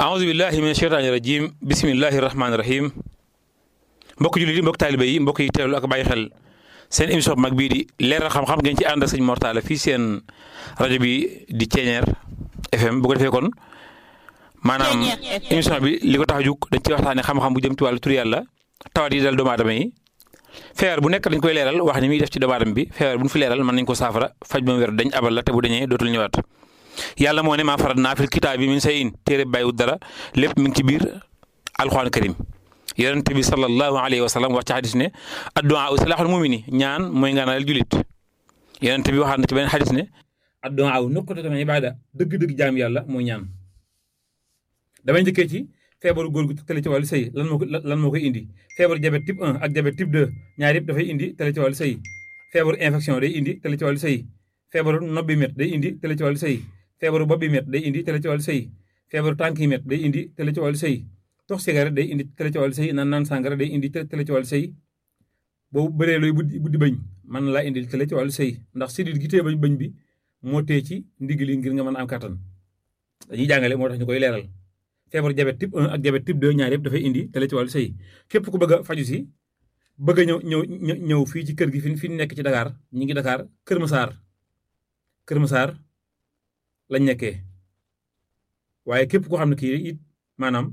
aouzu billahi min sheytaani rajim bismillahi rahmaani rahim mbokk jullit yi mbokk taalibe yi mbokk yi teewlu ak bàyyi xel seen émission bu mag bii di leeral xam-xam ngeen ci ànd ak sëñ Mor Talla fii seen rajo bi di Ceeñeer FM bu ko defee kon maanaam émission bi li ko tax a jug dañ ci waxtaane xam-xam bu jëm ci wàllu tur yàlla tawat yi dal doomu aadama yi feebar bu nekk dañ koy leeral wax ni muy def ci doomu aadama bi feebar bu ñu fi leeral mën nañ ko saafara faj ba mu wér dañ abal la te bu dañee dootul ñëwaat yàlla moo ne maa farat naa fil kitaab bi min shay'in téere bàyyiwut dara lépp mi ngi ci biir alxuraan karim yonent bi sallallahu alayhi wa sallam wax ci xadis ne addu'a silaaxul mumini ñaan mooy ngaanal julit yonent bi waxaat na ci benn xadis ne addu'a nuqtatun ibaada dëgg-dëgg jaam yàlla mooy ñaan damay njëkkee ci feebaru góor gu tële ci wàllu sëy lan moo koy indi feebaru diabète type 1 ak diabète type 2 ñaar yëpp dafay indi tële ci wàllu sëy feebaru infection day indi tële ci wàllu sëy feebaru nopp bi met day indi tële ci wàllu sëy feebaru bopp bi met day indi tële ci wàllu sëy feebaru tànk yi met day indi tële ci wàllu sëy tox cigarette day indi tële ci wàllu sëy naan sàngara day indi tële ci wàllu sëy boobu bëree looy buddi bañ mën laa indil tële ci wàllu sëy ndax sidit gi tee bañ bi moo tee ci ndigg li ngir nga mën a am kàttan dañuy jàngale moo tax ñu koy leeral feebaru diabète type 1 ak diabète type 2 ñaar yëpp dafay indi tële ci wàllu sëy képp ku bëgg a faju si bëgg a ñëw fii ci kër gi fi nekk ci Dakar ñi ngi Dakar Kër Massar lañ nekkee waaye képp koo xam ne kii it maanaam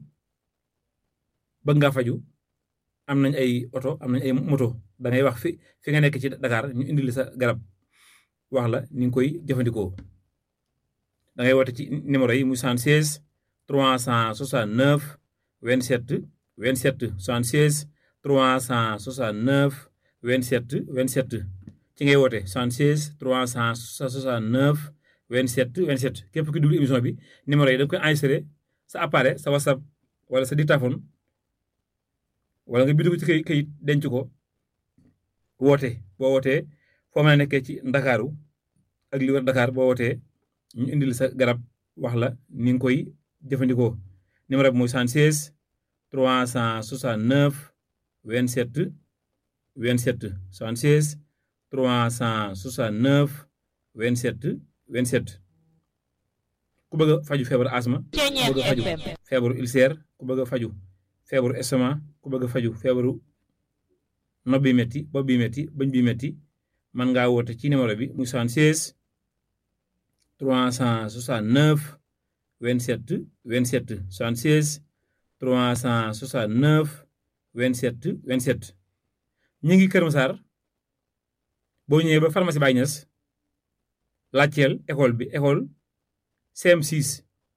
bëgg ngaa faju am nañ ay oto am nañ ay moto da ngay wax fi nga nekk ci Dakar ñu indil sa garab wax la ni nga koy jëfandikoo da ngay woote ci numéro yi muy 76 369 27 27 76 369 27 27 ci ngay woote 76 369 27 27 képp ki dugg émission bi numéro yi da nga koy enregistré sa appareil sa WhatsApp wala sa dictaphone wala nga bind ko ci këyit denc ko woote boo wootee foo mën a nekkee ci Ndakaaru ak li wër Dakar boo wootee ñu indil sa garab wax la ni nga koy jëfandikoo numéro bi mooy 76 369 27 27 76 369 27 27 ku bëgg a faju feebaru asma ku bëgg a faju feebaru ulcère ku bëgg a faju feebaru estomac ku bëgg a faju feebaru nopp bi métti bopp bi métti bëñ bi métti mën ngaa woote ci numéro bi muy 76 369 27 27 76 369 27 27 ñi ngi Kër Massar boo ñëwee ba pharmacie Baye Niass laajteel école bi école CM6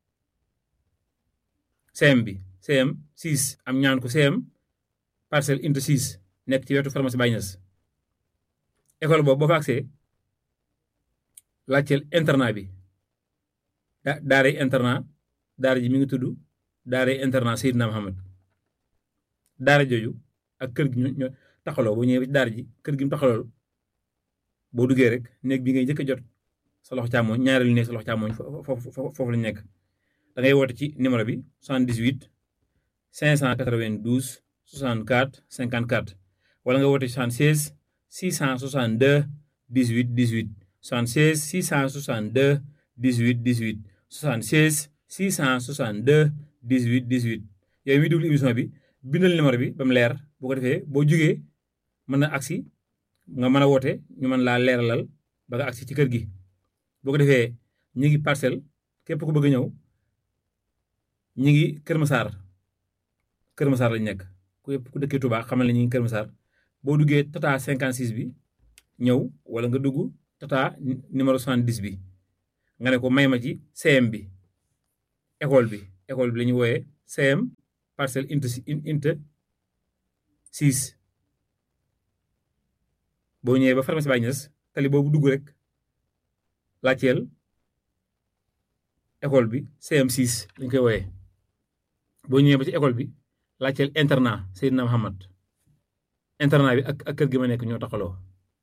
CM bi CM6 am ñaan ko CM parcelle unité 6 nekk ci wetu pharmacie Baye Niass école boobu boo fa agsee laajteel internat bi daaray internat daara ji mi ngi tudd daaray internat Seydina Mohamed daara jooju ak kër gi ñoo taxaloo boo ñëwee ci daara ji kër gi mu taxalool boo duggee rek néeg bi ngay njëkk a jot sa loxo càmmoñ ñaareelu néeg sa loxo càmmoñ foofu lañ nekk da ngay woote ci numéro bi 78 592 64 54 wala nga woote 76 662 18 18 76 662 18 18 76 662 18 18 yow mi déglu émission bi bindal numéro bi ba mu leer bu ko defee boo jugee mën na agsi nga mën a woote ñu mën laa leeralal ba nga agsi ci kër gi boo ko defee ñi ngi parcelle képp ku bëgg a ñëw ñi ngi Kër Massar lañ nekk ku dëkkee Touba xamal ne ñi ngi Kër Massar boo duggee tata 56 bi ñëw wala nga dugg tata numéro 70 bi nga ne ko may ma ci CM bi école bi la ñuy wooyee CM parcelle unité 6 boo ñëwee ba pharmacie Baye Niass tali boobu dugg rek laajteel école bi CM6 lañ koy wooyee boo ñëwee ba ci école bi laajteel internat Seydina Mohamed internat bi ak kër gi ma nekk ñoo taxaloo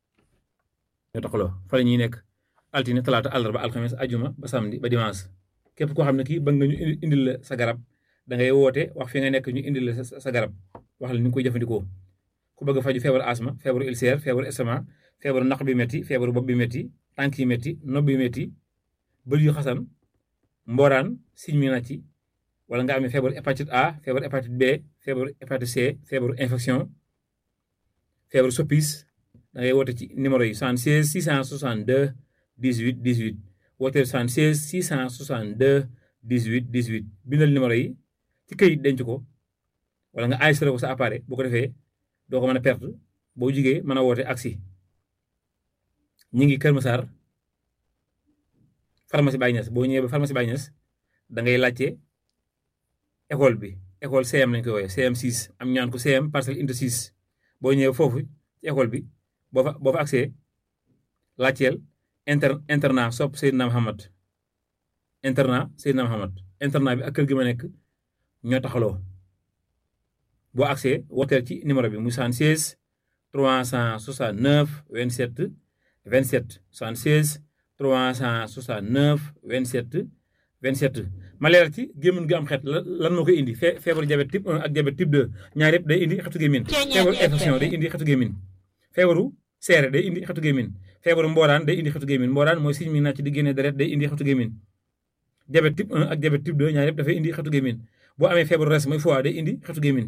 fa la ñuy nekk altine talaata àllarba alxames ajuma ba samedi ba dimanche képp koo xam ne kii bëgg nga ñu indil la sa garab da ngay woote wax fi nga nekk ñu indil la sa garab wax la ni nga koy jëfandikoo ku bëgg a faju feebaru asma feebaru ulcère feebaru estomac feebaru naq bi métti feebaru bopp bi métti tànk yi métti nopp bi métti bët yu xasan mbooraan siñ mi nàcci wala nga amee feebaru hépatite A feebaru hépatite B feebaru hépatite C feebaru infection feebaru soppis da ngay woote ci numéro yi 76 662 18 18 wooteel 76 662 18 18 bindal numéro yi ci këyit denc ko wala nga enregistré ko sa appareil bu ko defee doo ko mën a perte boo jugee mën a woote aksi ñi ngi Kër Massar pharmacie Baye Niass boo ñëwee ba pharmacie Baye Niass da ngay laajte école bi école CM lañ koy woowee CM 6 am ñaan ko CM parcelle unité 6 boo ñëwee foofu ci école bi boo fa accès laajteel internat sopp Seydina Muhammad internat bi ak kër gi ma nekk ñoo taxaloo boo accès wooteel ci numéro bi muy 76 369 27 27 76 369 27 27 ma leeral ci gémmiñ gi am xeet lan moo koy indi feebaru diabète type 1 ak diabète type 2 ñaar yëpp day indi xetu gémmiñ feebaru infection day indi xetu gémmiñ feebaru seere day indi xetu gémmiñ feebaru mbooraan day indi xetu gémmiñ mbooraan mooy siñ mi nàcc di génne deret day indi xetu gémmiñ diabète type 1 ak diabète type 2 ñaar yëpp dafay indi xetu gémmiñ boo amee feebaru res mooy foie day indi xetu gémmiñ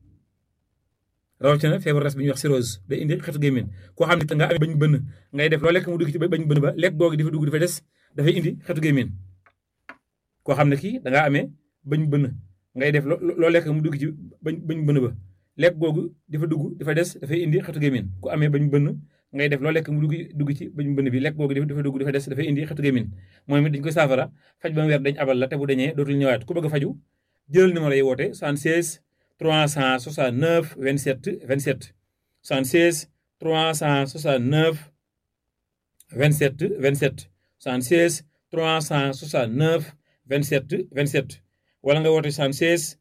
rawatina feebaru res bi ñuy wax cirrhose day indi xetu gémmiñ koo xam ne nga amee bañ bënn ngay def loo lekk mu dugg ci bañ bënn ba lekk googu di fa dugg dafa des dafay indi xetu gémmiñ koo xam ne kii da ngaa amee bañ bënn ngay def loo lekk mu dugg ci bañ bënn ba lekk googu di fa dugg dafa des dafay indi xetu gémmiñ ku amee bañ bënn ngay def loo lekk mu dugg ci bañ bënn bi lekk googu dafa dugg dafa des dafay indi xetu gémmiñ mooy it dañ koy saafara faj ba mu weer dañ abal la te bu dañee dootul ñëwaat ku bëgg a faju jëlal numéro yi woote 76 369 27 27 76 369 27 27 76 369 27 27 wala nga woote 76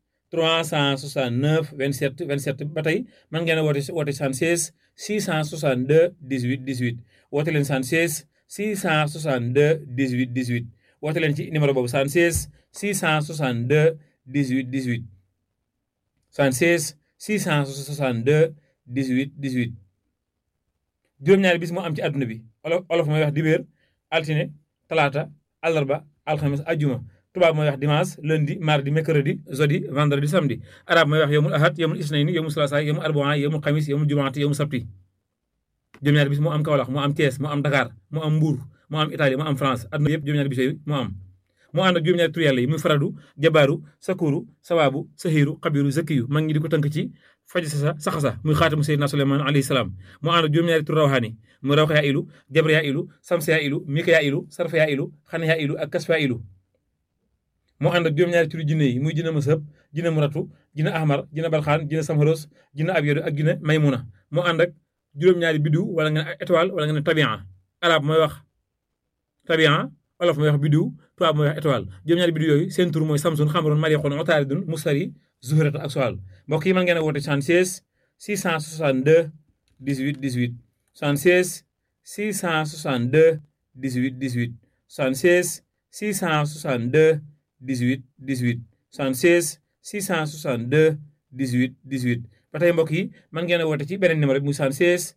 369 27 27 ba tey mën ngeen a woote 76 662 18 18 woote leen 76 662 18 18 woote leen ci numéro boobu 76 662 18 18 76 662 18 18 juróom-ñaari bis moo am ci àdduna bi olof mooy wax dibéer altine talaata àllarba alxames ajjuma tubaab mooy wax dimanche lundi mardi mercredi jeudi vendredi samedi arab mooy wax yowmul ahad yowmul isnayni yowmul salaasa yowmul arbaa yowmul xamis yowmul jumaati yowmul sabti juróom-ñaari bis moo am Kaolack moo am Thiès moo am Dakar moo am Mbour moo am Italie moo am France àdduna yëpp juróom-ñaari bis yooyu moo am moo ànd ak juróom-ñaari tur yàlla yi muy faradu jabaaru sakuru sawaabu sahiru xabiru zakiyu mag ñi di ko tënk ci faj saxasa muy xaatamu Seydina Suleymaan alayhi salaam moo ànd ak juróom-ñaari tur rawxaani muy rawxa yaa ilu jabre yaa ilu samse yaa ilu mika yaa ilu sarfa yaa ilu xane yaa ilu ak kasfa yaa ilu moo ànd ak juróom-ñaari turi jinne yi muy jinne masëb jinne muratu jinne ahmar jinne balxaan jinne samharos jinne abyodu ak jinne maymuna moo ànd ak juróom-ñaari biddiw wala nga ne étoile wala nga ne tabian arab mooy wax tabian olof mooy wax biddiw tubaab mooy wax étoile juróom-ñaari biddiw yooyu seen tur mooy samsun xamaroon mariixoon otaaridun mustari zuhrata ak soal mbokk yi mën ngeen a woote 76 662 18 18 76 662 18 18 76 662 18 18 76 662 18 18 ba tey mbokk yi mën ngeen a woote ci beneen numéro bi muy 76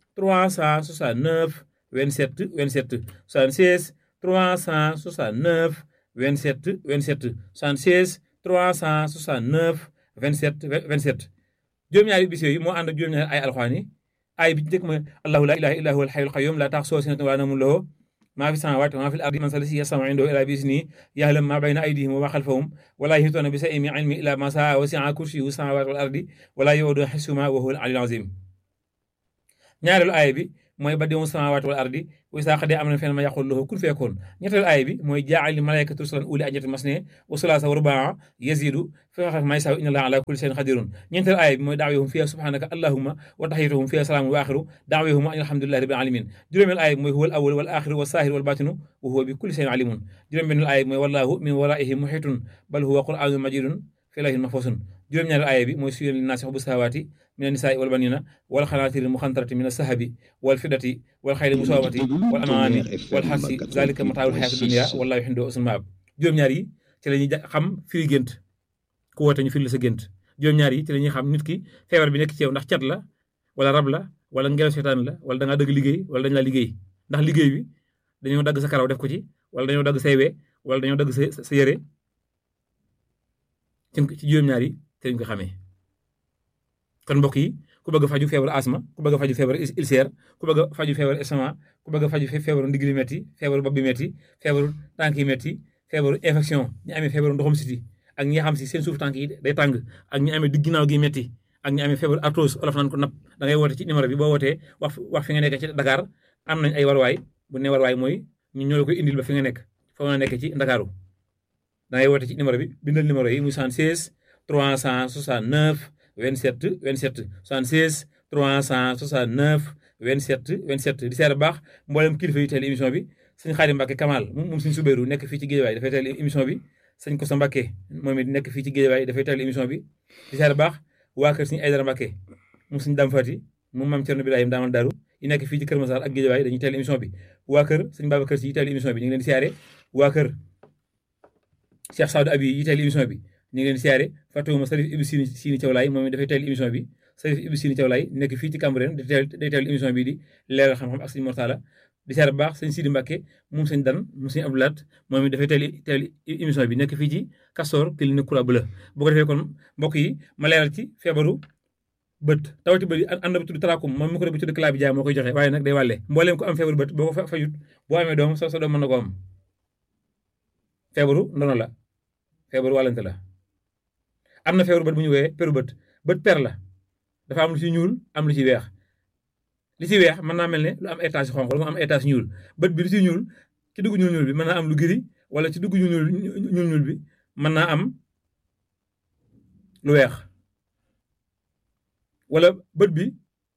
369 27 27 76 369 27 27 76 369 27 27 juróom-ñaari bis yooyu moo ànd ak juróom-ñaari ay alxuraan yi ay bi ci njëkk mooy allahu la ilaha illa huwa alhayyul qayyum la ta'khudhuhu sinatun wa la nawmun lahu ma fi samawati wa ma fil ardi man zalladhi yashfa'u 'indahu illa bi idhnihi ya'lamu ma bayna aydihim wa ma khalfahum wa la yuhituna bi shay'in min 'ilmihi illa ma sha'a wasi'a kursiyyuhu as-samawati wal ardi wa la ya'uduhu hifdhuhuma wa huwa al-'aliyyul 'azim ñaareelu aaya bi mooy badi'u samawati wal ardi wa izaa qadaa amran fa innamaa yaquulu lahu kun fayakun ñetteelu aaya bi mooy jaa'ala malaa'ikata rusulan ulii ajnihatin masnaa wa sulaasa wa rubaa'a yaziidu fi xalqi maa yashaa'u inna Allaaha 'alaa kulli shay'in qadiirun ñeenteelu aaya bi mooy da'waahum fiihaa subhaanaka allaahumma wa tahiyyatuhum fiihaa salaamun wa aaxiru da'waahum anil hamdulillaahi rabbil aalamiin juróomeelu aaya bi mooy huwal awwalu wal aaxiru was zaahiru wal baatinu wa huwa bi kulli shay'in 'aliimun juróom-benneelu aaya bi mooy wallaahu min waraa'ihim muhiitun bal huwa qur'aanun majiidun fii lawhin mahfuuz juróom-ñaareelu aaya bi mooy suyyina linnaasi hubbu shahawaati mina nisaa'i wal baniina wal qanaatiiri l-muqantarati mina z-zahabi wal fiddati wal xayli l-musawwamati wal an'aami wal harsi zaalika mataa'ul hayaati dunya wallaahu 'indahu husnul ma'aab juróom-ñaar yi ci la ñuy xam firi gént ku woote ñu firi la sa gént juróom-ñaar yi ci la ñuy xam nit ki feebar bi nekk ci yow ndax cat la wala rab la wala ngelaw seetaan la wala da ngaa dëgg liggéey wala dañ laa liggéey ndax liggéey bi dañoo dagg sa karaw def ko ci wala dañoo dagg say we wala dañoo dagg sa yére ci juróom-ñaar yi te lañ ko xamee kon mbokk yi ku bëgg a faju feebaru asma ku bëgg a faju feebaru ulcère ku bëgg a faju feebaru estomac ku bëgg a faju feebaru ndigg li metti feebaru bopp bi metti feebaru tànk yi metti feebaru infection ñi amee feebaru ndoxum siti ak ñi nga xam si seen suuf tànk yi day tàng ak ñi amee digg ginnaaw gi metti ak ñi amee feebaru arthrose olof naan ko napp da ngay woote ci numéro bi boo wootee wax fi nga nekk ci Dakar am nañ ay warwaay bu ne warwaay mooy ñu ñoo la koy indil ba fi nga nekk fa nga nekk ci Ndakaaru da ngay woote ci numéro bi bindal numéro yi muy 76 369 27 27 76 369 27 27 di seer baax mboolem kilifa yi teel émission bi sëñ Xaadim Mbàkke Kamal moom sëñ Subeeru nekk fii ci Géejawaay dafay teel émission bi sëñ Kosa Mbàkke moom it nekk fii ci Géejawaay dafay teel émission bi di seer baax waa kër sëñ Aydara Mbàkke moom sëñ Dam Fati moom maam Cerno Birahim daamal daaru yi nekk fii ci Kër Masar ak Géejawaay dañuy teel émission bi waa kër sëñ Babacar Si yi teel émission bi ñu ngi leen di siyaare waa kër Cheikh Saadou Abi yi teel émission bi ñu ngi leen di siyaare fàttewuma Sarif Ibou Sini Thiawlaay moom it dafay teel émission bi Sarif Ibou Sini Thiawlaay nekk fii ci Cambérène day teel émission bi di leeral xam-xam ak sëñ Mortala di siyaare bu baax sëñ Sidi Mbàkke moom sëñ Dan moom sëñ Abdoulaat moom it dafay teel émission bi nekk fii ci Castor clinique Croix Bleue bu ko defee kon mbokk yi ma leeral ci feebaru bët tawati bët yi ànd bu tudd trachome moom mi ko bu tudd clavi jaay moo koy joxe waaye nag day wàlle mbooleem ko am feebaru bët boo ko fajut boo amee doom sa doom mën na ko am feebaru ndono la feebaru wàllante la am na feebaru bët bu ñu woowee peru bët per la dafa am lu ci ñuul am lu ci weex li ci weex mën naa mel ne lu am étage xonq lu mu am étage ñuul bët bi lu ci ñuul ci dugg ñuul bi mën naa am lu giri wala ci dugg ñuul bi mën naa am lu weex wala bët bi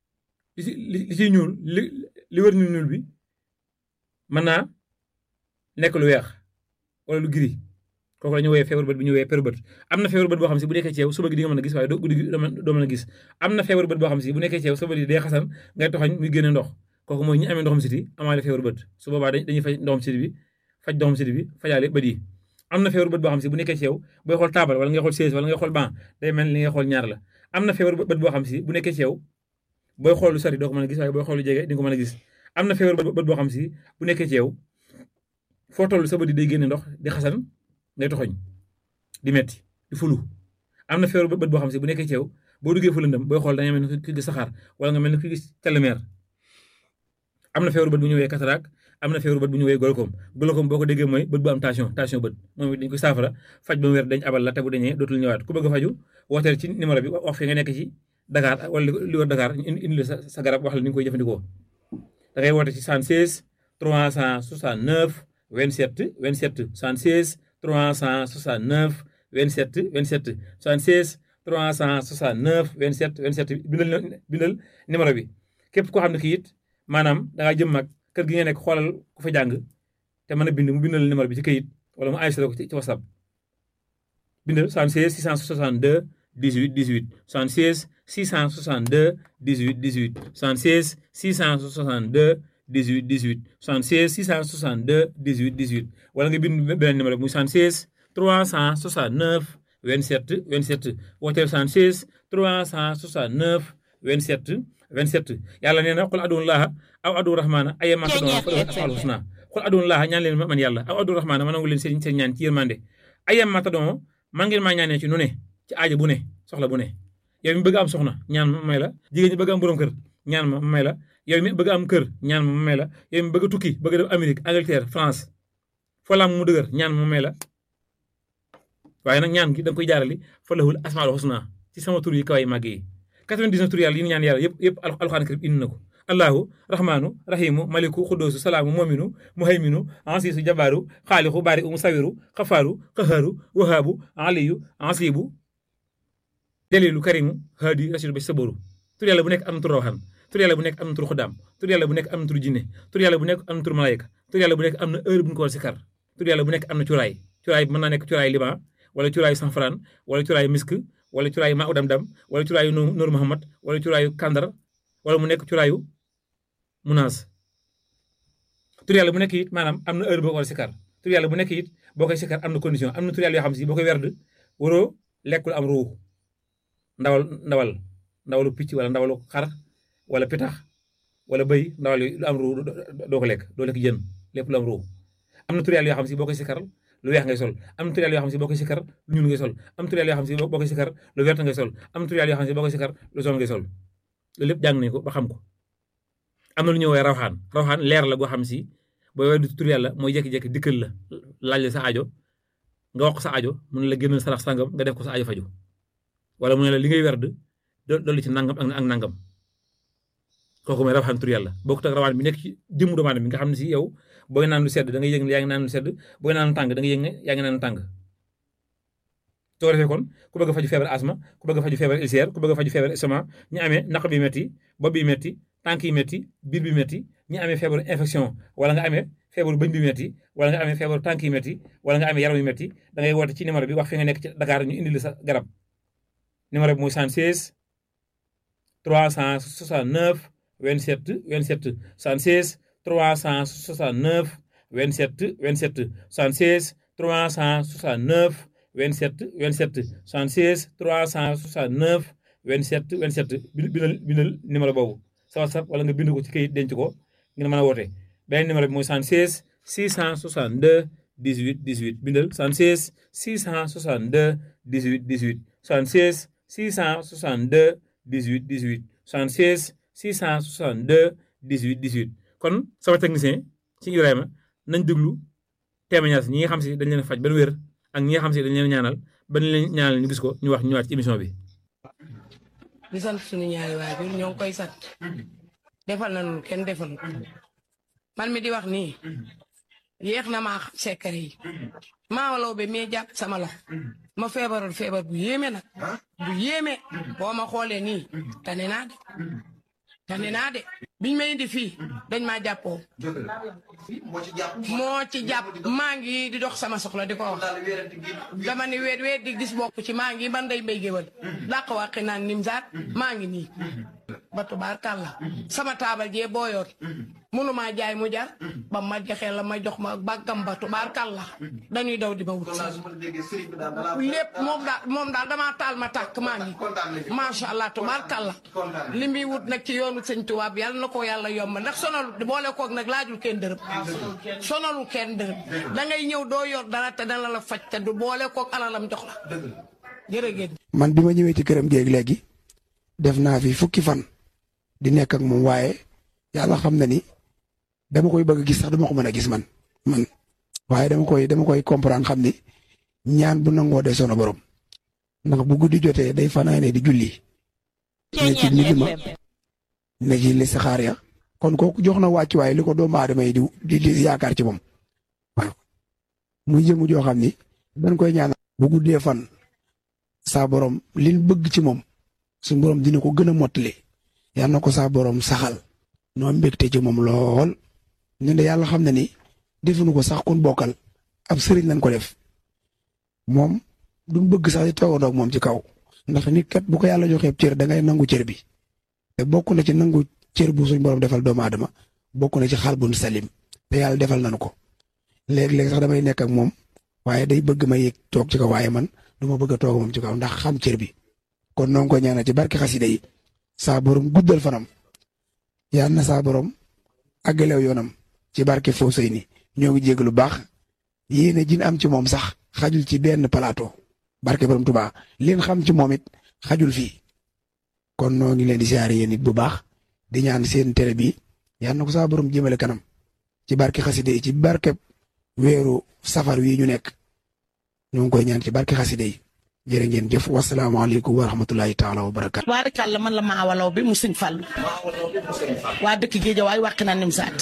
li ciy ñuul li wër ñuul bi mën naa nekk lu weex wala lu giri kooku la ñu woowee feebar bët bi ñu woowee peru bët am na feebar bët boo xam si bu nekkee ci yow suba gi di nga mën a gis waaye guddi gi doo mën a gis am na feebar bët boo xam si bu nekkee ci yow suba gi day xasan ngay toxañ muy génne ndox kooku mooy ñi amee ndoxum siti amaale feebar bët su boobaa dañuy faj ndoxum siti bi fajaale bët yi am na feebar bët boo xam si bu nekkee ci yow booy xool taabal wala ngay xool chaise wala ngay xool banc day mel li ngay xool ñaar la am na feebar bët boo xam si bu nekkee ci yow booy xool lu sori doo ko mën a gis waaye booy xool lu jege di nga ko mën a gis am na feebar bët boo xam si bu nekkee ci yow foo toll sa bët yi day génne ndox di xasan ngay toxoñ di metti di fulu am na feebar bët boo xam si bu nekkee ci yow boo duggee fu lëndëm booy xool da nga mel ne ku gis saxaar wala nga mel ne ku gis telemeer am na feebar bët bu ñu woowee cataracte am na feebar bët bu ñu woowee glaucome boo ko déggee mooy bët bu am tension bët moom it dañ ko saafara faj ba mu wér dañ abal la te bu dañee dootul ñëwaat ku bëgg a faju wooteel ci numéro bi wax fi nga nekk ci Dakar wala li wër Dakar indi la sa garab wax la ni nga koy jëfandikoo da ngay woote ci 76 369 27 27 76 369 27 27 76 369 27 27 bindal numéro bi képp koo xam ne kii it maanaam da ngaa jëm mag kër gi nga nekk xoolal ku fa jàng te mën a bind mu bindal numéro bi ci këyit wala mu enregistré ko ci WhatsApp bindal 76 662 18 18 76 662 18 18 76 662 18 18 76 662 18 18 wala nga bind beneen numéro bi muy 76 369 27 27 wooteel 76 369 27 27 yàlla nee na qul adullaha aw adu rahmana ayyama tad'u falahu asmaul husna qul adullaha ñaan leen man yàlla aw adu rahmana ma nangu leen seen ñaan ci yërmande ayyama tad'u man ngeen maa ñaanee ci nu ne ci aajo bu ne soxla bu ne yow mi bëgg am soxna ñaan ma may la jigéen ñi bëgg am borom kër ñaan ma may la yow mi bëgg am kër ñaan ma may la yow mi bëgg tukki bëgg dem Amérique Angleterre France foo la mu dëgër ñaan ma may la waaye nag ñaan gi da nga koy jaarali falahul asmaul husna ci sama tur yi kaw yi màgg yi 99 tur yàlla yi ñu ñaan yàlla yëpp alxuraan karim indi na ko allahu rahmanu rahimu maliku xuddoosu salaamu mominu muhayminu ansiisu jabaaru xaalixu baari u musawiru xafaaru qaharu wahaabu aliyu ansibu dalilu karimu haadi rasidu ba saboru tur yàlla bu nekk am na tur rawxaan tur yàlla bu nekk am na tur xudaam tur yàlla bu nekk am na tur jinne tur yàlla bu nekk am na tur malayka tur yàlla bu nekk am na heure bu ñu ko war si kar tur yàlla bu nekk am na cuuraay cuuraay mën naa nekk cuuraay liban wala cuuraayu sanfran wala cuuraayu misk wala cuuraayu maa udam dam wala cuuraayu Noor Muhammad wala cuuraayu kandar wala mu nekk cuuraayu munaas tur yàlla bu nekk it maanaam am na heure boo ko war a sikar tur yàlla bu nekk it boo koy sikar am na condition am na tur yàlla yoo xam si boo koy werd waroo lekkul am ruux ndawalu picc wala ndawalu xar wala pitax wala bëy ndawal lu am ruux doo ko lekk doo lekk jën lépp lu am ruux am na tur yàlla yoo xam si boo koy sikar lu weex ngay sol am tur yàlla yoo xam si boo koy sikkar lu ñuul ngay sol am tur yàlla yoo xam si boo koy sikkar lu vert ngay sol am tur yàlla yoo xam si boo koy sikkar lu jaune ngay sol loolu lépp jàng nañ ko ba xam ko am na lu ñuy woowee rawxaan leer la goo xam si booy woowee du tur yàlla mooy jékki-jékki dikkal la laaj la sa aajo nga wax ko sa aajo mu ne la génnal sarax sangam nga def ko sa aajo faju wala mu ne la li ngay werd dolli ci nangam ak nangam kooku mooy rawxaan tur yàlla bokkut ak rawaan bi nekk ci jëmmu doomu aadama bi nga xam ne si yow booy naan lu sedd da ngay yëg ne yaa ngi naan lu sedd booy naan lu tàng da ngay yëg ne yaa ngi naan lu tàng soo defee kon ku bëgg a faju feebar asma ku bëgg a faju feebar ulcère ku bëgg a faju feebar estomac ñi amee naq bi metti bopp bi metti tànk yi metti biir bi metti ñi amee feebaru infection wala nga amee feebaru bëñ bi metti wala nga amee feebaru tànk yi metti wala nga amee yaram yu metti da ngay woote ci numéro bi wax fi nga nekk ci Dakar ñu indi la sa garab numéro bi mooy 76 369 27 27 76 369 27 27 76 369 27 27 76 369 27 27 bindal numéro boobu sa WhatsApp wala nga bind ko ci kayit denc ko ngeen mën a woote beneen numéro bi mooy 76 662 18 18 bindal 76 662 18 18 76 662 18 18 76 662 18 18 kon sama technicien ci Ibrahima nañ déglu témoignage ñi nga xam si dañ leen faj ba wér ak ñi nga xam si dañ leen ñaanal ba leen ñaanal ñu gis ko ñu wax ñëwaat ci émission bi. di sant suñu ñaari waajur ñoo ngi koy sant defal nañu kenn defal man mi di wax nii yéex na maa xam secret yi maa walaw be mee jàpp sama loxo ma feebaroon feebar bu yéeme nag bu yéeme boo ma xoolee nii tane naa de biñ ma indi fii dañ maa jàppoo moo ci jàpp maa ngi di dox sama soxla di ko wax dama ni weet di gis bokk ci maa ngi man day mbay géwal dàq wàqi naan nimsaat maa ngi nii ba tubaarkàlla sama taabal jee booyoon mënumaa jaay mu jar ba ma joxee la ma jox ma bàggam ba tubaarkàlla dañuy daw di ma wut lépp moom daal damaa taal ma tàkk maa ngi macha allah tubaarkàlla li muy wut nag ci yoonu sëñ tubaab yàlla na ko yàlla yomb ndax sonalu boole koog nag laajul kenn dërëm sonalu kenn dërëm da ngay ñëw doo yor dara te dana la faj te du boole koog alalam jox la jërëjëf. man bi ma ñëwee ci këram géeg léegi def naa fi fukki fan di nekk ak moom waaye yàlla xam na ni dama koy bëgg gis sax dama ko mën a gis man waaye dama koy comprendre xam ni ñaan bu nangoo de sono borom ndax bu guddi jotee day fanaane di julli ne ci nit ma ne ci li saxaar ya kon kooku jox na wàcc waaye li ko doomu aadama yi di yaakaar ci moom waaw muy jëmu joo xam ni dañ koy ñaanal bu guddee fan saa borom liñ bëgg ci moom suñu borom dina ko gën a mottali yal na ko saa borom saxal noo mbégte ci moom lool ñun de yàlla xam na ni defuñu ko sax kun bokkal ab sëriñ lañ ko def moom duñ bëgg sax di toogandoo ak moom ci kaw ndax nit kat bu ko yàlla joxee cër da ngay nangu cër bi te bokk na ci nangu cër bu suñ borom defal doomu aadama bokk na ci xal bun salim te yàlla defal nañu ko léeg-léeg sax damay nekk ak moom waaye day bëgg ma yéeg toog ci kaw waaye man du ma bëgg a toog moom ci kaw ndax xam cër bi kon noo ngi ko ñaanal ci barke xasida yi saa borom guddal fanam yal na saa borom àggalew yoonam ci barke Fawzeyni ni ñoo ngi jégg lu baax yéene jin am ci moom sax xajul ci benn plateau barke borom Tuubaa leen xam ci moom it xajul fii kon noo ngi leen di siyaare yéen it bu baax di ñaan seen télé bi yal na ko saa borom jëmale kanam ci barke xasida yi ci barke weeru safar wi ñu nekk ñoo ngi koy ñaan ci barke xasida yi jërë ngeen jëf wasalaamaaleykum wa rahmatulahi taala wa barakaatu. Baarikàlla man la maa walaw bi mu sëñ Fallu waa dëkk Géejawaay wàq naa nim saat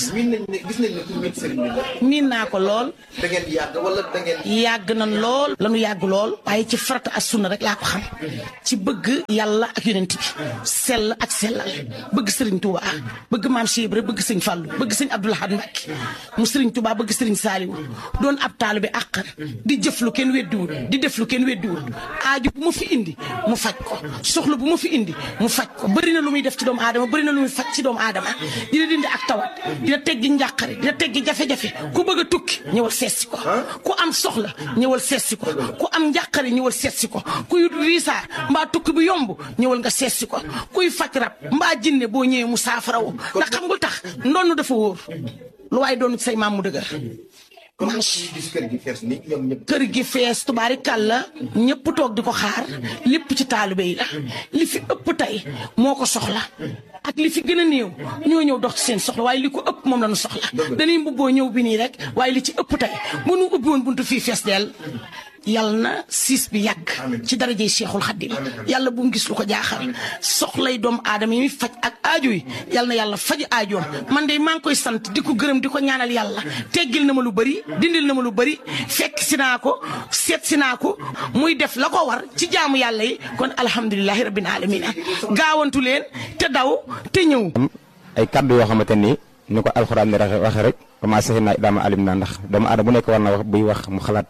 miin naa ko lool. da ngeen di yàgg wala da ngeen. yàgg nañ lool. lanu yàgg lool. waaye ci farata ak sunna rek laa ko xam. ci bëgg yàlla ak yonent bi. sell ak sellal. bëgg Serigne Touba. bëgg maam Cheikh Ibra bëgg sëñ Fallu bëgg sëñ Abdou Lahad Mbacké mu Serigne Touba bëgg Serigne Saliou doon ab taalibe bi àqan di jëf lu kenn weddiwul di def lu kenn weddiwul aaju bu ma fi indi mu faj ko soxla bu ma fi indi mu faj ko bëri na lu muy def ci doomu aadama bëri na lu muy faj ci doomu aadama dina dindi ak tawat dina teggi njàqare dina teggi jafe-jafe ku bëgg a tukki ñëwal seetsi ko ku am soxla ñëwal seetsi ko ku am njàqare ñëwal seetsi ko kuy riisaa mbaa tukki bu yomb ñëwal nga seetsi ko kuy faj rab mbaa jinne boo ñëwee mu saafarawu ndax xam nga tax ndonn dafa wóor lu waaye doon say maam mu dëgër gis kër gi fees ni ñoom ñëpp. kër gi fees tubaarikàlla ñëpp toog di ko xaar lépp ci taalibe yi la li fi ëpp tey moo ko soxla ak li fi gën a néew ñoo ñëw dox ci seen soxla waaye li ko ëpp moom la ñu soxla dañuy mbubboo ñëw bi nii rek waaye li ci ëpp tey bu nu ubbi woon buntu fii fees dell yàlla na siis bi yàgg ci darajey Cheikhul Khadim yàlla bu mu gis lu ko jaaxal soxlay doomu aadama yi mi faj ak aajo yi yàlla na yàlla faj aajoom man de maa ngi koy sant di ko gërëm di ko ñaanal yàlla teggil na ma lu bëri dindil na ma lu bëri fekk si naa ko seet si naa ko muy def la ko war ci jaamu yàlla yi kon alhamdulilahi rabbil alamina gaawantu leen te daw te ñëw. ay kaddu yoo xamante ni ko alxuraan ni waxe rek commencé naa daama alim naa ndax doomu aadama bu nekk war na wax buy wax mu xalaat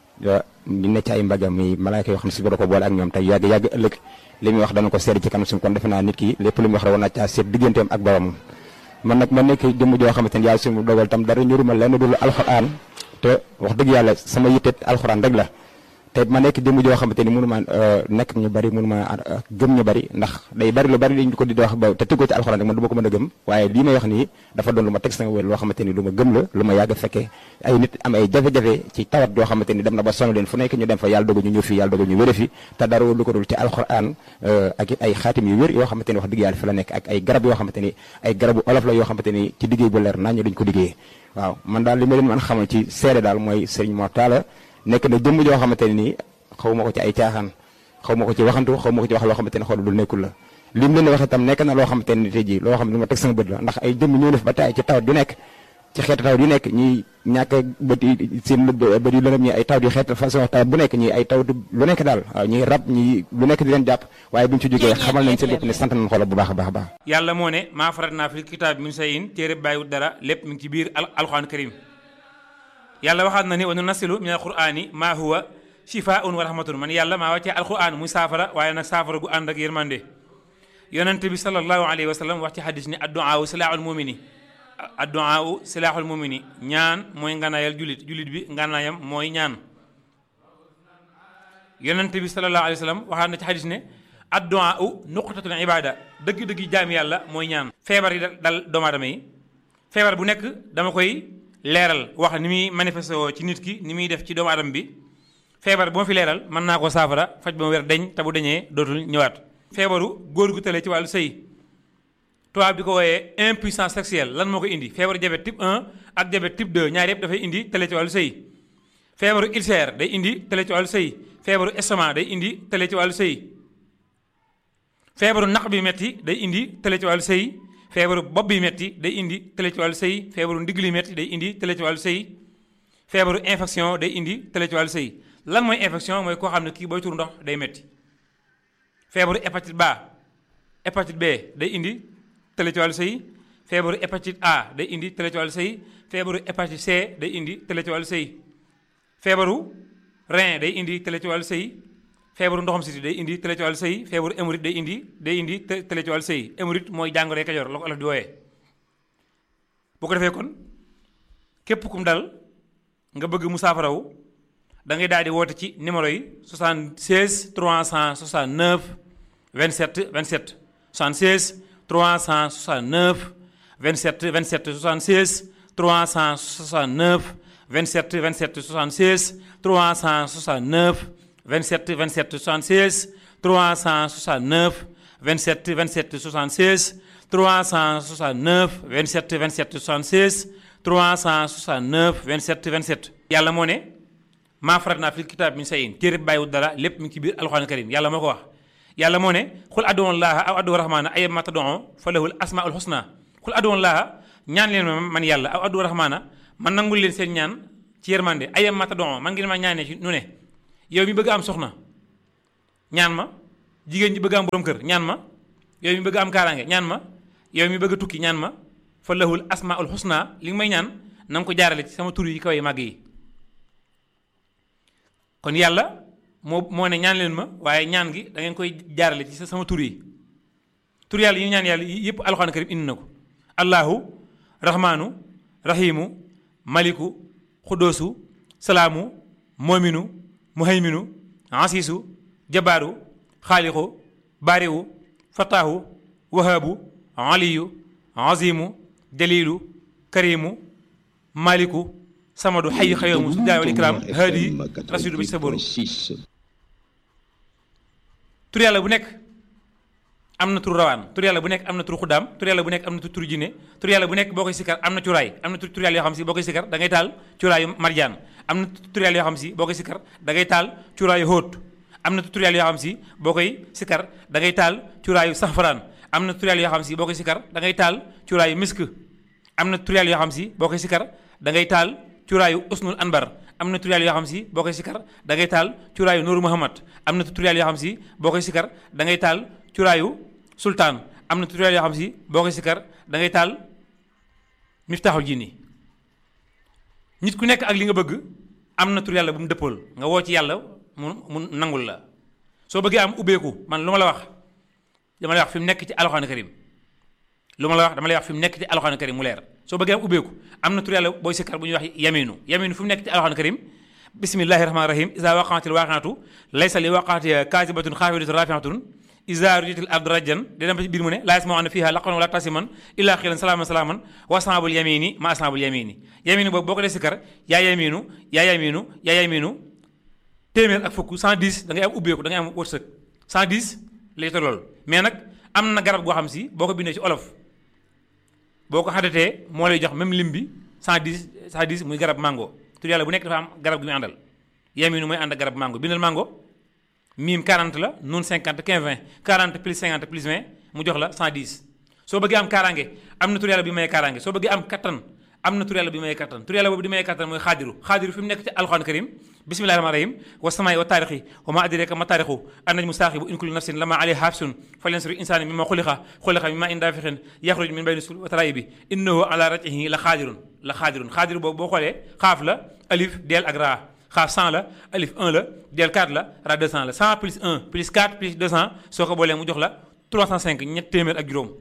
ñu ne ci ay mbagam mi malaaka yoo xam ne si boro ko boole ak ñoom tey yàgg ëllëg li muy wax dana ko seede ci kanam suñu kon defe naa nit ki lépp lu muy wax rek war naa caa seet digganteem ak boromam man nag ma nekk jëmm joo xamante ni yàlla suñu dogal tam dara ñuruma lenn dul alxuraan te wax dëgg yàlla sama yitteet alxuraan rek la te ma nekk jëmm joo xamante ni mënuma nekk ñu bari mënuma gëm ñu bari ndax day bari lu bari dañ ko di wax ba te tëggoo ci alxuraan rek man du ma ko mën a gëm waaye lii may wax nii dafa doon lu ma teg sama wér loo xamante ni lu ma gëm la lu ma yàgg fekkee ay nit am ay jafe-jafe ci tawat yoo xamante ni dem na ba sonn leen fu nekk ñu dem fa yàlla dogal ñu ñëw fii yàlla dogal ñu wére fi te dara lu ko dul ci alxuraan ak ay xaatim yu wér yoo xamante ni wax dëgg yàlla fi la nekk ak ay garab yoo xamante ni ay garabu olof la yoo xamante ni ci liggéey bu leer nañu dañ ko liggéeyee waaw man daal li ma leen mën xamal ci seede daal mooy Serigne Mor Talla nekk na jëmm joo xamante ne nii xaw ma ko ci ay caaxaan xaw ma ko ci waxantu xaw ma ko ci wax loo xamante ne xool lu nekkul la lim leen wax itam nekk na loo xamante ne tey jii loo xam ne lu ma teg sama bët la ndax ay jëmm ñoo def ba tey ci tawat yu nekk ci xeetu tawat yu nekk ñi ñàkk bët yi seen bët yu lëndëm ñi ay tawat yu xeetu façon tawat bu nekk ñi ay tawat lu nekk daal waaw ñi rab ñi lu nekk di leen jàpp waaye buñ ci jógee xamal nañ seen bopp ne sant nañ xoolal bu baax a baax a baax yàlla moo ne maa farat naa fi kitaab min shay'in téere bàyyiwut dara lépp mi ngi ci biir alxuraan karim yàlla waxaat na ne wa nunazzilu min alqur'ani maa huwa shifaa'un wa rahmatun man yàlla maa wàccee alquran muy saafara waaye nag saafara gu ànd ak yërmande yonent bi sallallahu alayhi wa sallam wax ci xadis ni addu'aa silaaxul mumini addu'aa silaaxul mumini ñaan mooy nganaayal julit bi nganaayam mooy ñaan yonent bi sallallahu alayhi wa sallam waxaat na ci xadis ne addu'aa nuqtatul ibada dëgg-dëgg jaam yàlla mooy ñaan feebar yi dal doomu aadama yi feebar bu nekk dama koy leeral wax ni muy manifesté woo ci nit ki ni muy def ci doomu aadama bi feebar bu ma fi leeral mën naa ko saafara faj ba mu wér deñ te bu deñee dootul ñëwaat feebaru góor gu tële ci wàllu sëy tubaab di ko wooyee impuissance sexuelle lan moo ko indi feebaru diabète type 1 ak diabète type 2 ñaar yëpp dafay indi tële ci wàllu sëy feebaru ulcère day indi tële ci wàllu sëy feebaru estomac day indi tële ci wàllu sëy feebaru naq bi metti day indi tële ci wàllu sëy feebaru bopp bi metti day indi tële ci wàllu sëy feebaru ndigg li metti day indi tële ci wàllu sëy feebaru infection day indi tële ci wàllu sëy lan mooy infection mooy koo xam ne kii booy tur ndox day metti feebaru hépatite B day indi tële ci wàllu sëy feebaru hépatite A day indi tële ci wàllu sëy feebaru hépatite C day indi tële ci wàllu sëy feebaru rein day indi tële ci wàllu sëy feebaru ndoxam siti day indi tële ci wàllu sëy feebaru hémorroïde day indi tële ci wàllu sëy hémorroïde mooy jàngoro Kajoor la ko olof di wooyee bu ko defee kon képp kum dal nga bëgg mu saafarawu da ngay daal di woote ci numéro yi 76 369 27 27 76 369 27 27 76 369 27 27 76 369 27 27 76 369 27 27 76 369 27 27 76 369 27 27 yàlla moo ne maa farat naa fi kitaab min shay'in téere bàyyiwut dara lépp mi ngi ci biir alxuraan karim yàlla moo ko wax yàlla moo ne xul ad'u llaaha aw ad'u rahmaana ayyammaa tad'uu fa lahul asmaa'ul husnaa xul ad'u llaaha ñaan leen ma man yàlla aw ad'u rahmaana man nangul leen seen ñaan ci yërmande ayyammaa tad'uu man ngeen ma ñaanee ci nu ne yow mi bëgg am soxna ñaan ma jigéen ñi bëgg am borom kër ñaan ma yow mi bëgg am kaaraange ñaan ma yow mi bëgg a tukki ñaan ma fa lahul asmaa'ul husnaa li nga may ñaan na nga ko jaarale ci sama tur yi kaw yi màgg yi kon yàlla moo ne ñaan leen ma waaye ñaan gi da ngeen koy jaarale ci sama tur yi tur yàlla yi ñu ñaan yàlla yëpp alxuraan karim indi na ko allahu rahmaanu rahimu maliku xudoosu salaamu moominu muhayminu asiisu jabaaru xaalixu baariwu fataahu wahaabu aliyu azimu jalilu karimu maliku samadu xayyu xayyuumu su jaay wal ikraam haadi rasidu ba ci sa boru tur yàlla bu nekk am na tur rawaan tur yàlla bu nekk am na tur xuddaam tur yàlla bu nekk am na tur jinne tur yàlla bu nekk boo koy sikkar am na curaay am na tur yàlla yoo xam si boo koy sikkar da ngay taal curaayu marjaan am na tur yàlla yoo xam si boo koy sikkar da ngay taal curaayu xóot am na tur yàlla yoo xam si boo koy sikkar da ngay taal curaayu safaraan am na tur yàlla yoo xam si boo koy sikkar da ngay taal curaayu misk am na tur yàlla yoo xam si boo koy sikkar da ngay taal curaayu usnul anbar am na tur yàlla yoo xam si boo koy sikkar da ngay taal curaayu Nuuru Muhammad am na tur yàlla yoo xam si boo koy sikkar da ngay taal curaayu sultaan am na tur yàlla yoo xam si boo koy sikkar da ngay taal miftaaxul jinni nit ku nekk ak li nga bëgg am na tur yàlla bu mu dëppool nga woo ci yàlla mu nangul la soo bëggee am ubbeeku man lu ma la wax dama lay wax fi mu nekk ci alxuraan karim lu ma la wax dama lay wax fi mu nekk ci alxuraan karim mu leer soo bëggee am ubbeeku am na tur yàlla booy sikkar bu ñuy wax yaminu fi mu nekk ci alxuraan karim bismillahi rahmaani rahim isa waqaatil waaqaatu laysa li waqaatiha kaasibatun xaafidatun raafiatun isa rujatil ardu rajjan di dem ci biir mu ne laa yasma'uuna fiihaa laqwan wala tasiman illaa qiilan salaaman wa ashaabul yamini ma ashaabul yamini boobu boo ko dee sikkar yaa yaminu téeméer ak fukk 110 da ngay am ubbeeku da ngay am wërsëg 110 lay tollool mais nag am na garab goo xam si boo ko bindee ci olof boo ko xadatee moo lay jox même lim bi 110 muy garab mango tur yàlla bu nekk dafa am garab gi muy àndal yaminu mooy ànd ak garab mango bindal mango miim 40 la nun 50 15 20 40 plus 50 plus 20 mu jox la 110 soo bëggee am kaaraange am na tur yàlla bi may kaaraange soo bëggee am kattan am na tur yàlla bi may kattan tur yàlla boobu di may kattan mooy xaadiru fi mu nekk ci alxuraan karim bismillahi rahmaani rahim wa samaai wa taarixi wa ma adraka ma taarixu annajmu saaxibu in kullu nafsin lama alayha haafsun falyansur insaani mimma xuliqa mimma in daafixin yaxruj min bayni sul wa taraa'ibi innahu ala raj'ihi la xaadirun xaadiru boobu boo xoolee xaaf la alif deel ak raa xaaf 100 la alif 1 la del 4 la ra 200 la 100 plus 1 plus 4 plus 200 soo ko boolee mu jox la 305 ñett téeméer ak juróom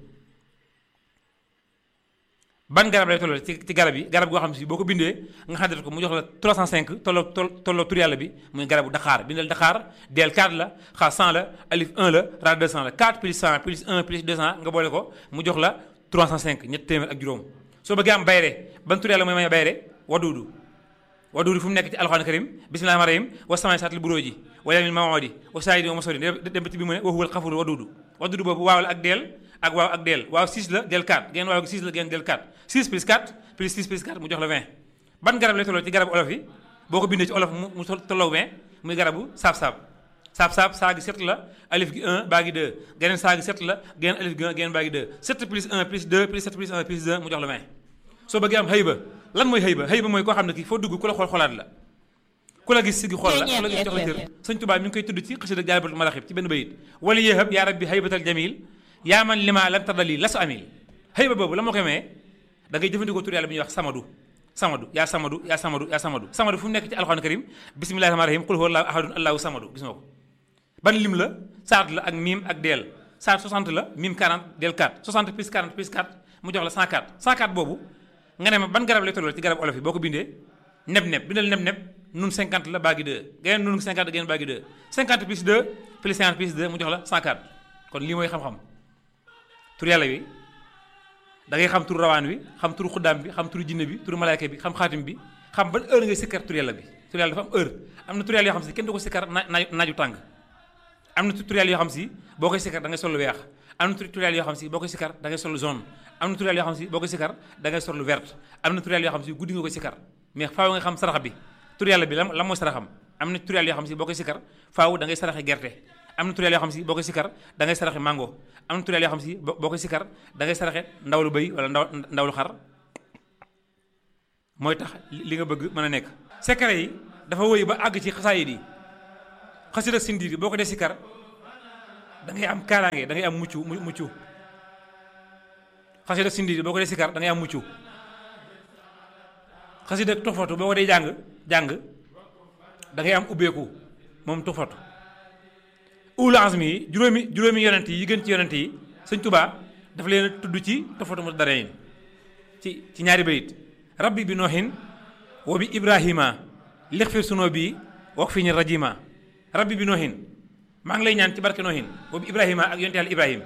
ban garab lay tolloo ci garab yi garab goo xam si boo ko bindee nga xaddata ko mu jox la 305 tolloo tur yàlla bi muy garabu Dakar bindal Dakar del 4 la xaaf 100 la alif 1 la ra 200 la 4 plus 100 plus 1 plus 200 nga boole ko mu jox la 305 ñett téeméer ak juróom soo bëggee am bayre ban tur yàlla mooy may bayre waduudu fu mu nekk ci alxuraan karim bismillahi rahmaani rahim wa samaa'i zaatil buruuji wa yawmil maw'udi wa shaahidin wa mashhuudin dem ba ci bi mu ne wa huwal xafuuru waduudu boobu waaw la ak deel waaw 6 la del 4 ngeen waaw 6 la ngeen del 4 6 plus 4 plus 6 plus 4 mu jox la 20 ban garab lay tolloo ci garabu olof yi boo ko bindee ci olof mu tolloo 20 muy garabu saab saa gi 7 la alif gi 1 baa gi 2 geneen saa gi 7 la geneen alif gi 1 geneen baa gi 2 7 plus 1 plus 2 plus 7 plus 1 plus 2 mu jox la 20 soo bëggee am xëyba lan mooy xëyba mooy koo xam ne kii foo dugg ku la xoolaat la ku la gis si gi xool la ku la gis jox la cër sëñ Tuubaa mi ngi koy tudd ci xasida Jaalibatul Maraaxib ci benn bayit wala yéexab yaa rabbi xaybatal jamil yaa man lima lam tardali lasu amil xëyba boobu la moo koy maye da ngay jëfandikoo tur yàlla bi ñuy wax samadu fu mu nekk ci alxuraan karim bismillahi rahmaani rahim qul huwallaahu ahadun allahu samadu gis nga ko ban lim la saat la ak miim ak deel saat 60 la miim 40 del 4 60 plus 40 plus 4 mu jox la 104 boobu nga ne ma ban garab lay tolloo ci garab olof yi boo ko bindee neb bindal neb nun 50 la baagi 2 geneen nun 50 geneen baagi 2 50 plus 2 plus 50 plus 2 mu jox la 104 kon lii mooy xam-xam tur yàlla wi da ngay xam tur rawaan wi xam tur xuddaam bi xam tur jinne bi tur malaayka bi xam xaatim bi xam ban heure ngay sikkar tur yàlla bi tur yàlla dafa am heure am na tur yàlla yoo xam si kenn du ko sikkar naaju tàng am na tur yàlla yoo xam si boo koy sikkar da ngay sol lu weex am na tur yàlla yoo xam si boo koy sikkar da ngay sol lu jaune am na tur yàlla yoo xam si boo koy sikkar da ngay sol lu vert am na tur yàlla yoo xam si guddi nga koy sikkar mais faaw nga xam saraxa bi tur yàlla bi lan mooy saraxam am na tur yàlla yoo xam si boo koy sikkar faaw da ngay saraxe gerte am na tur yàlla yoo xam si boo koy sikkar da ngay saraxe mango am na tur yàlla yoo xam si boo koy sikkar da ngay saraxe ndawlu bëy wala ndawlu xar mooy tax li nga bëgg mën a nekk secret yi dafa wëy ba àgg ci xasaayid yi xasida sindiidi boo ko dee sikkar da ngay am kaaraange da ngay am mucc xasida sindiidi boo ko dee sikkar da ngay am mucc xasida tuxfatu boo ko dee jàng da ngay am ubbeeku moom tuxfatu ulul azmi yi juróomi yonent yi gën ci yonent yi sëñ Tuubaa dafa leen tudd ci tuxfatu mu darayin ci ñaari bayit rabbi bi noohin wa bi ibrahima lixfir sunoo bi wax fi ñu rajima rabbi bi noohin maa ngi lay ñaan ci barke noohin wa bi ibrahima ak yonent yàlla ibrahim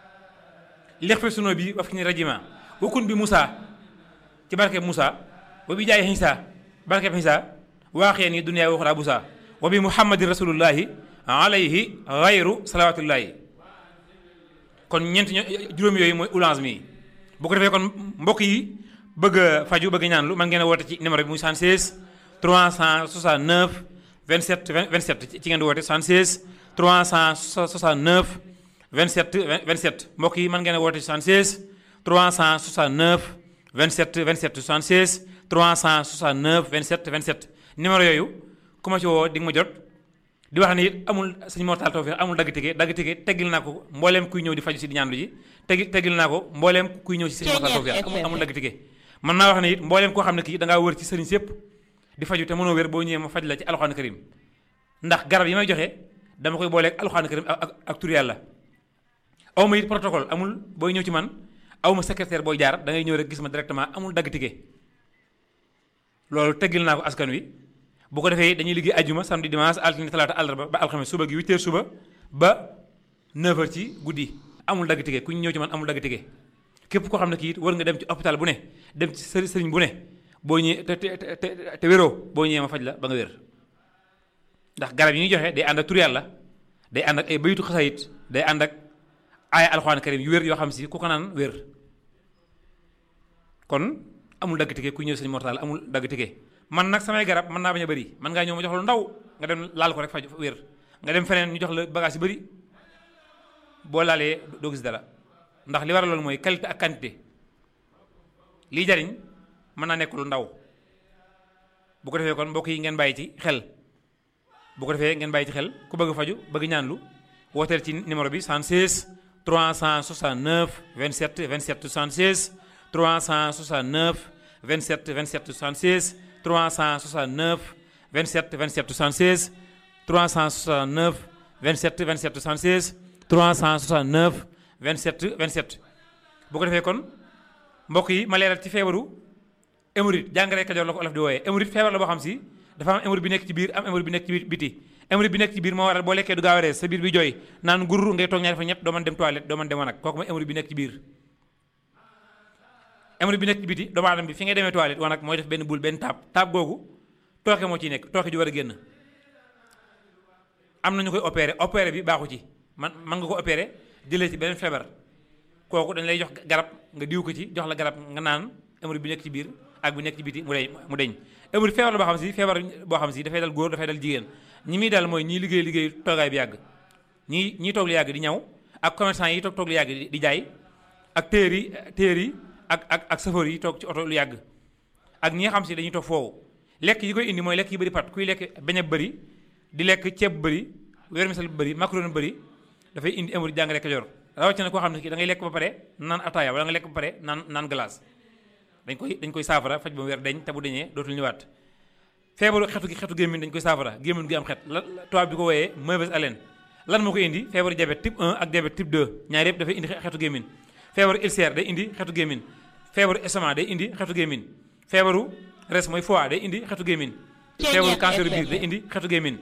lixfir sunoo bi wax fi ñu rajima wakun bi Moussa ci barke Moussa wa bi jaay Xiisa barkeb Xiisa waaxee nii duniyaa wa uxraa busaa wa bi muhammadin rasulullahi alayhi xayru salawatullahi. kon juróom yooyu mooy ulange mi. bu ko defee kon mbokk yi bëgg a faju bëgg ñaanlu man ngeen a woote ci numéro bi muy 76 369 27 27 ci ngeen di woote 76 369 27 27 mbokk yi man ngeen a woote 76 369 27 27 76 369 27 27 numéro yooyu ku ma ci woo di nga ma jot di wax ne it amul sëñ Mor Talla Tawfekh amul dagg tige teggil naa ko mbooleem kuy ñëw di faju si di ñaanlu ji teggil naa ko mbooleem kuy ñëw si sëñ Mor Talla Tawfekh amul dagg tige mën naa wax ne it mbooleem koo xam ne kii da ngaa wër ci sëriñ sépp di faju te mënoo wér boo ñëwee ma faj la ci alxuraan karim ndax garab yi may joxe dama koy booleeg alxuraan karim ak tur yàlla aw ma it protocole amul booy ñëw ci man aw ma secrétaire booy jaar da ngay ñëw rek gis ma directement amul dagg tige loolu teggil naa ko askan wi bu ko defee dañuy liggéey ajjuma samedi dimanche altine talaata àllarba ba alxames suba gi 8h suba ba 9h ci guddi amul dagg tige ku ñu ñëw ci man amul dagg tige képp koo xam ne kii war nga dem ci hôpital bu ne dem ci sëriñ bu ne boo ñëwee te wéroo boo ñëwee ma faj la ba nga wér ndax garab yi ñuy joxe day ànd ak tur yàlla day ànd ak ay baytu xasayit day ànd ak aaya alxuraan karim yu wér yoo xam si ku ko naan wér kon amul dagg tige ku ñëw sëñ Mor Talla amul dagg tige man nag samay garab mën naa bañ a bëri mën ngaa ñëw ma jox lu ndaw nga dem laal ko rek faj wér nga dem feneen ñu jox la bagage yu bëri boo laalee doo gis dara ndax li war a loolu mooy qualité ak quantité lii jariñ mën naa nekk lu ndaw bu ko defee kon mbokk yi ngeen bàyyi ci xel bu ko defee ngeen bàyyi ci xel ku bëgg faju bëgg ñaanlu wooteel ci numéro bi 76 369 27 27 76 369 27 27 76 369 27 27 76 369 27 27 76 369 27 27 bu ko defee kon mbokk yi ma leeral ci feebaru hémorroïde jàngare Kajoor la ko olof di wooyee hémorroïde feebar la boo xam si dafa am hémorroïde bi nekk ci biir am hémorroïde bi nekk ci biti hémorroïde bi nekk ci biir moo waral boo lekkee du gaaw a rees sa biir bi jooy naan gur ngay toog ñaari fa ñett doo mën dem toilette doo mën dem wanag kooku mooy hémorroïde bi nekk ci biir hémorroïde bi nekk ci biti doomu aadama bi fi ngay demee toilette wanag mooy def benn bul benn taab googu tooke moo ciy nekk tooke ju war a génn am na ñu koy opéré bi baaxu ci man nga ko opéré jëlee ci beneen feebar kooku dañ lay jox garab nga diw ko ci jox la garab nga naan hémorroïde bi nekk ci biir ak bi nekk ci biti mu deñ hémorroïde feebar la boo xam si dafay dal góor dafay dal jigéen ñi muy dal mooy ñii liggéey toogaay bi yàgg ñii toog lu yàgg di ñaw ak commerçant yi toog lu yàgg di jaay ak téer yi ak chauffeur yi toog ci oto lu yàgg ak ñi nga xam si dañuy toog foofu lekk yi koy indi mooy lekk yi bëri pat kuy lekk beñe bëri di lekk ceeb bëri vermicelle bu bëri macaroni bëri dafay indi hémorroïde jàngale Kajoor rawatina koo xam ne da ngay lekk ba pare naan ataaya wala nga lekk ba pare naan glace dañ koy saafara faj ba mu weer deñ te bu deñee dootul ñëwaat feebaru xetu gémmiñ dañ koy saafara gémmiñ gi am xet la tubaab bi ko wooyee mauvaise haleine lan moo koy indi feebaru diabète type 1 ak diabète type 2 ñaar yëpp dafay indi xetu gémmiñ feebaru ulcère day indi xetu gémmiñ feebaru estomac day indi xetu gémmiñ feebaru res mooy foie day indi xetu gémmiñ feebaru cancer biir day indi xetu gémmiñ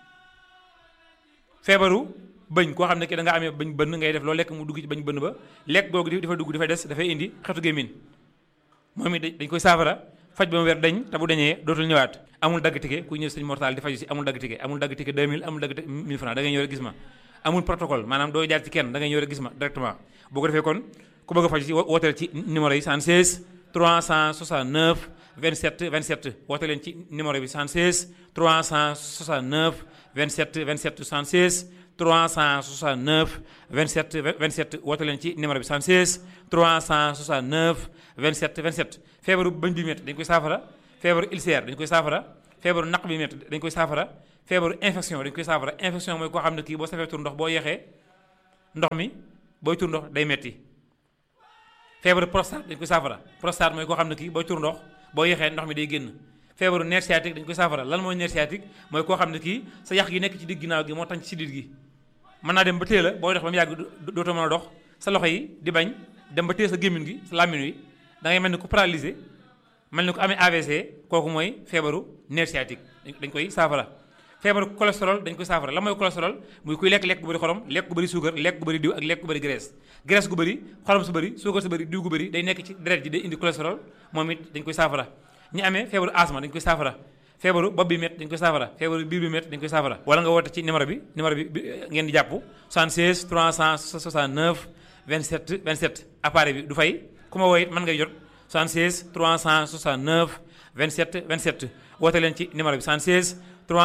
feebaru bëñ koo xam ne ki da nga amee bëñ bënn ngay def loolu lekk mu dugg ci bëñ bënn ba lekk googu dafa dugg dafa des dafay indi xetu gémmiñ moom it dañ koy saafara faj ba mu weer dañ te bu dañee dootul ñëwaat amul dagg tike ku ñëw sëñ Mor Talla di faju si amul dagg tike 2000 amul dagg tike 1000 francs da ngay ñëw rek gis ma amul protocole maanaam doo jaar ci kenn da ngay ñëw rek gis ma directement boo ko defee kon ku bëgg a faju si wooteel ci numéro yi 76 369 27 27 woote leen ci numéro bi 76 369 27 27 76 369 27 27 woote leen ci numéro bi 76 369 27 27 feebaru bëñ bi métti dañ koy saafara feebaru ulcère dañ koy saafara feebaru naq bi métti dañ koy saafara feebaru infection dañ koy saafara infection mooy koo xam ne kii boo safee tur ndox boo yeexee ndox mi booy tur ndox day metti feebaru prostate dañ koy saafara prostate mooy koo xam ne kii booy tur ndox boo yeexee ndox mi day génn feebaru nerf sciatique dañ koy saafara lan mooy nerf sciatique mooy koo xam ne kii sa yax gi nekk ci digg ginnaaw gi moo tax ci sidit gi mën naa dem ba téye la booy dox ba mu yàgg dootoo mën a dox sa loxo yi di bañ dem ba téye sa gémmiñ gi sa làmmiñ wi da ngay mel ni ku paralysé mel ni ku amee AVC kooku mooy feebaru nerf sciatique dañ koy saafara feebaru cholestérol dañ koy saafara la mooy cholestérol muy kuy lekk gu bëri xorom lekk gu bëri suukar lekk gu bëri diw ak lekk gu bëri graisse gu bëri xorom su bëri suukar su bëri diw gu bëri day nekk ci deret ji day indi cholestérol moom it dañ koy saafara ñi amee feebaru asma dañ koy saafara feebaru bopp bi métti dañ koy saafara feebaru biir bi métti dañ koy saafara wala nga woote ci numéro bi ngeen di jàpp 76 369 27 27 appareil bi du fay ku ma woo it mën ngay jot 76 369 27 27 woote leen ci numéro bi 76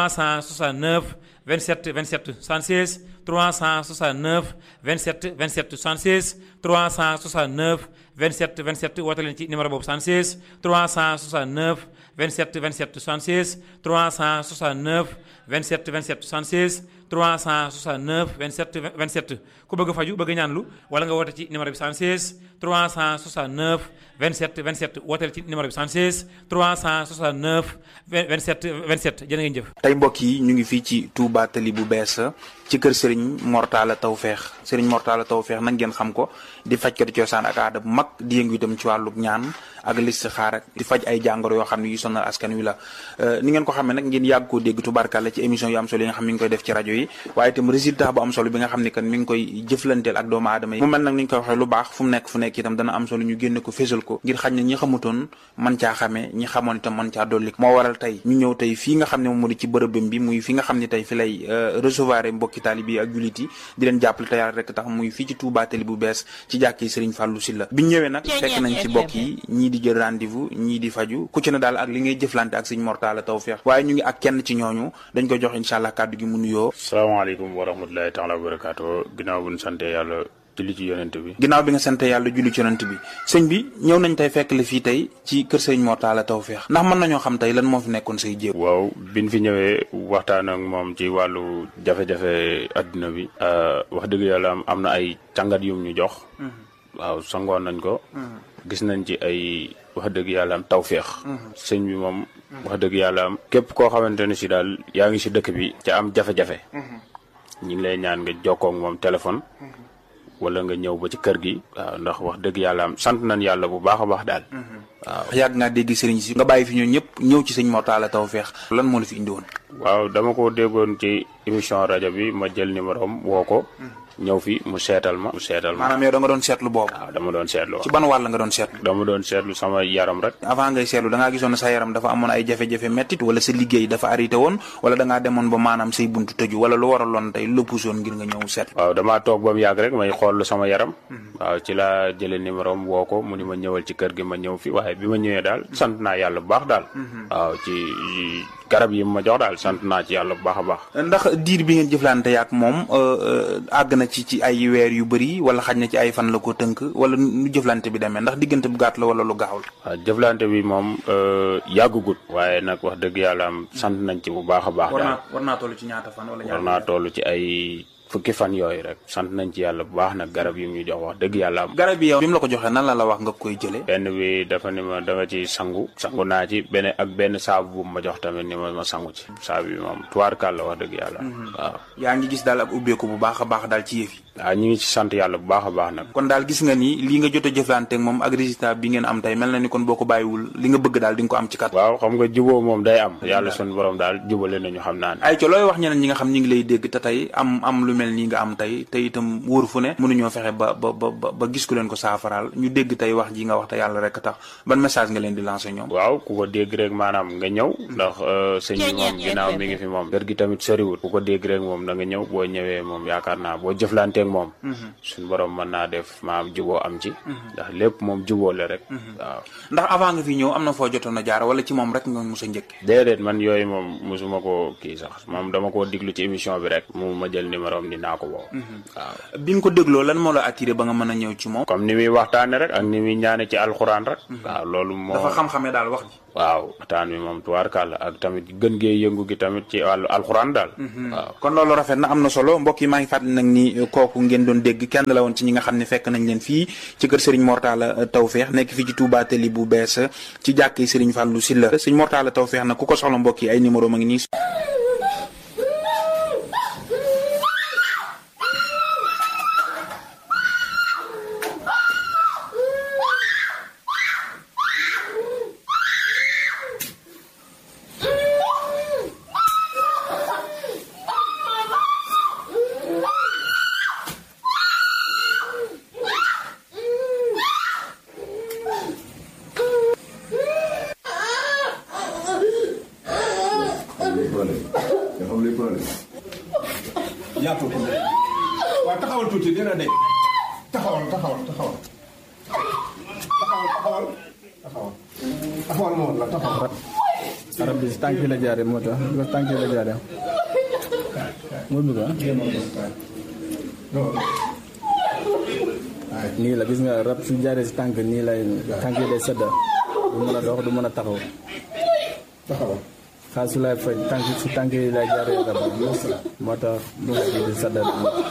369 27 27 76 369 27 27 76 369 27 27 woote leen ci numéro boobu 76 369 27 27 76 369 27 27 76 369 27 27 ku bëgg faju bëgg ñaanlu wala nga woote ci numéro bi 76 369 27 27 wooteel ci numéro bi 76 369 27 27 jërë ngeen jëf. tey mbokk yi ñu ngi fii ci Touba Tali bu bees ci kër Serigne Mortalla Tawfekh Serigne Mortalla Tawfekh nag ngeen xam ko di fajkati cosaan ak aada bu mag di yëngu itam ci wàllu ñaan ak listixaar ak di faj ay jàngoro yoo xam ne yu sonal askan wi la ni ngeen ko xamee nag ngeen yàgg koo dégg tubarkalla ci émission yu am solo yi nga xam ne mi ngi koy def ci rajo yi waaye itam résultat bu am solo bi nga xam ne kan mi ngi koy jëflanteel ak doomu aadama yi mu mel nag ni ñu koy waxee lu baax fu mu nekk itam dana am solo ñu génne ko fésal ko ngir xañ na ñi xamutoon man caa xamee ñi xamoon itam man caa dolli moo waral tey ñu ñëw tey fii nga xam ne moom moo di ci bërëbam bi muy fi nga xam ne tey fi lay recevoir mbokki taalibe yi ak jullit yi di leen jàppale te yàlla rek tax muy fii ci Touba Tali bu bees ci jàkki Serigne Fallou Sylla biñ ñëwee nag fekk nañ ci bokk yi ñii di jël rendez-vous ñii di faju ku ci ne daal ak li ngay jëflante ak Serigne Mortalla Tawfekh waaye ñu ngi ak kenn ci ñooñu dañ ko jox incha allah kàddu gi mu nuyoo. salaamaaleykum wa rahmatulahi taala wa barakaatu ginnaaw bu ñu sante yàlla julli ci yonent bi. ginnaaw bi nga sante yàlla julli ci yonent bi sëñ bi ñëw nañ tey fekk la fii tey ci kër Serigne Mortalla Tawfekh ndax mën nañoo xam tey lan moo fi nekkoon say jéem. waaw biñ fi ñëwee waxtaan ak moom ci wàllu jafe-jafe adduna bi. wax dëgg yàlla am na ay càngat yum ñu jox. waaw sangoon nañ ko. gis nañ ci ay wax dëgg yàlla am tawféex. sëñ bi moom. wax dëgg yàlla am képp koo xamante ne si daal yaa ngi si dëkk bi. ca am jafe-jafe. ñu ngi lay ñaan nga jokkoo ak moom téléphone. wala nga ñëw ba ci kër gi. waaw ndax wax dëgg yàlla am sant nañ yàlla bu baax a baax daal. waaw yàgg naa dégg sëriñ si nga bàyyi fi ñoo ñëpp ñëw ci sëñ Mortalla Tawfekh lan moo la fi indi woon. waaw dama ko déggoon ci émission rajo bi ma jël numéro am woo ko. ñëw fi mu seetal ma. maanaam yow da nga doon seetlu boobu. waaw dama doon seetlu. ci ban wàll nga doon seetlu. dama doon seetlu sama yaram rek. avant ngay seetlu da ngaa gisoon ne sa yaram dafa amoon ay jafe-jafe mettit wala sa liggéey dafa arrêté woon wala da ngaa demoon ba maanaam say buntu tëju wala lu waraloon tey lu pusoon ngir nga ñëw seetlu. waaw damaa toog ba mu yàgg rek may xool sama yaram. waaw ci laa jëlee numéro am woo ko mu ni ma ñëwal ci kër gi ma ñëw fi waaye bi ma ñëwee daal sant naa yàlla bu baax daal. waaw ci garab yi ma jox daal sant naa ci yàlla bu baax a baax. ndax diir bi ngeen jëflante yaak moom àgg na ci ay weer yu bëri wala xaj na ci ay fan la ko tënk wala nu jëflante bi demee ndax diggante bu gàtt la wala lu gaaw la. waaw jëflante bi moom yàggugut. waaye nag wax dëgg yàlla am sant nañ ci bu baax a baax. daal war naa toll ci ñaata fan wala war naa toll ci ay fukki fan yooyu rek sant nañ ci yàlla bu baax nag garab yi ñu jox wax dëgg yàlla am. garab yi yow bi mu la ko joxee nan la wax nga koy jëlee. benn bi dafa ni ma da nga ci sangu naa ci benn saabu bu ma jox tamit ni ma sangu ci saabu bi moom tuwaarkaal la wax dëgg yàlla. waaw yaa ngi gis daal ab ubbeeku bu baax a baax daal ci yëf yi. waaw ñu ngi ci sant yàlla bu baax a baax nag. kon daal gis nga ni lii nga jot a jëflante ak moom ak résultat bi ngeen am tey mel na ni kon boo ko bàyyiwul li nga bëgg daal di nga ko am ci kat. waaw xam nga juboo moom day am. yàlla sunu borom daal jubale nañu xam naa ne. ay ca looy wax ñeneen ñi nga xam ñi ngi lay dégg te tey am lu mel nii nga am tey te itam wóor fu ne mënuñoo fexe ba gis ku leen ko saafaraal ñu dégg tey wax ji nga wax te yàlla rek tax ban message nga leen di lancer ñoom. waaw ku ko dégg rek maanaam nga ñëw ndax sëñ bi moom ginnaaw mi ngi fi moom kër gi tamit soriwul ku ko dégg rek moom da nga ñëw boo ñëwee moom yaakaar naa boo jëflanteeg moom suñu borom mën naa def maam juboo am ci. ndax lépp moom juboo la rek. waaw ndax avant nga fi ñëw am na foo jotoon a jaar wala ci moom rek nga mos a njëkk. déedéet man yooyu moom mosuma ko kii sax moom dama koo diglu ci émission bi rek mu ma jël numéro am ni naa ko woo. waaw bi nga ko dégloo lan moo la attiré ba nga mën a ñëw ci moom. comme ni muy waxtaane rek ak ni muy ñaane ci alxuraan rek. waaw loolu moo dafa xam-xamee daal wax ji. waaw waxtaan bi moom tubaarkàlla ak tamit gën gee yëngu gi tamit ci wàllu alxuraan daal. waaw kon loolu rafet na am na solo mbokk yi maa ngi fàttali nag ni kooku ngeen doon dégg kenn la woon ci ñi nga xam ne fekk nañ leen fii ci kër Serigne Mortalla Tawfekh nekk fii ci Touba Tali bu bees ci jàkki Serigne Fallou Sylla Serigne Mortalla Tawfekh nag ku ko soxla mbokk yi ay numéro ma ngi nii. yaatu ko waaw taxawal tuuti dina dégg taxawal moom la taxawal arab bi si tànk yi la jaare moo tax tànk yi la jaare moo bëgg nii la gis nga rab su jaaree si tànk nii lay tànk yi day sedda du mën a dox du mën a taxaw xaal su lay faj tànk si tànk yi lay jaaree rab moo tax du nga di sedda